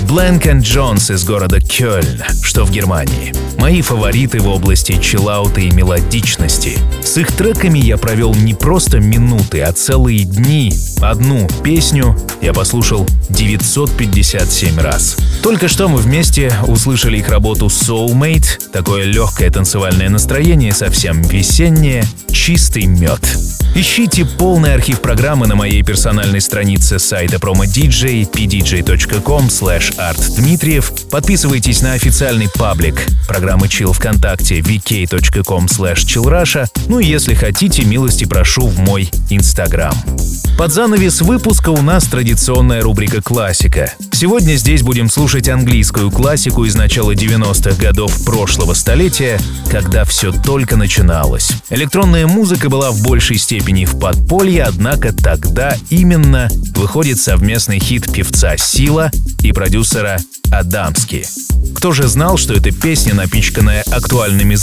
Blank & Jones из города Кёльн, что в Германии. Мои фавориты в области чиллаута и мелодичности. С их треками я провел не просто минуты, а целые дни. Одну песню я послушал 957 раз. Только что мы вместе услышали их работу Soulmate, такое легкое танцевальное настроение, совсем весеннее, чистый мед. Ищите полный архив программы на моей персональной странице сайта PromoDJ pdj.com/artdmitriev. Подписывайтесь на официальный паблик программы Chill ВКонтакте vk.com/chillrusha. Ну и если хотите, милости прошу в мой Инстаграм. Под занавес выпуска у нас традиционная рубрика «Классика». Сегодня здесь будем слушать английскую классику из начала 90-х годов прошлого столетия, когда все только начиналось. Электронная музыка была в большей степени в подполье, однако тогда именно выходит совместный хит певца Сила и продюсера Адамски. Кто же знал, что эта песня, напичканная актуальными